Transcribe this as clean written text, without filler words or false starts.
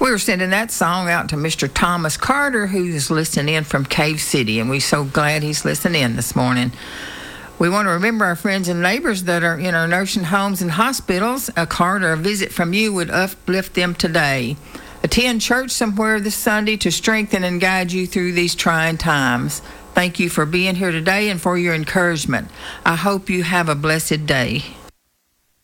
We're sending that song out to Mr. Thomas Carter, who's listening in from Cave City, and we're so glad he's listening in this morning. We want to remember our friends and neighbors that are in our nursing homes and hospitals. A card or a visit from you would uplift them today. Attend church somewhere this Sunday to strengthen and guide you through these trying times. Thank you for being here today and for your encouragement. I hope you have a blessed day.